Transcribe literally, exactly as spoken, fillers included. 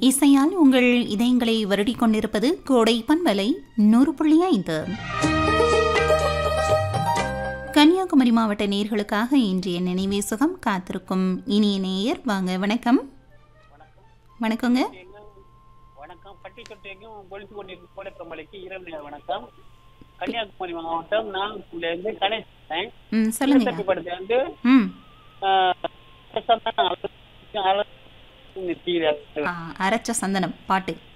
இசையால் உங்கள் இதயங்களை வருடிக் கொண்டிருப்பது கோடை பண்பலை நூறு புள்ளி ஐந்து. கன்னியாகுமரி மாவட்ட நேயர்களுக்காக இன்றைய நினைவே சுகம் காத்திருக்கும் இனிய நேயர் வாங்க. வணக்கம். வணக்கங்க. வணக்கம். பட்டி தொட்டியையும் பொழித்து கொண்டிருக்கும் கோடைப்பமலைக்கு இரவு வணக்கம். கன்னியாகுமரி மாவட்டம் நாகூர்லேருந்து கணேசன். ம் சொல்லுங்க. படத்தை வந்து ம் ஆ, அரைச்ச சந்தனம் பாட்டு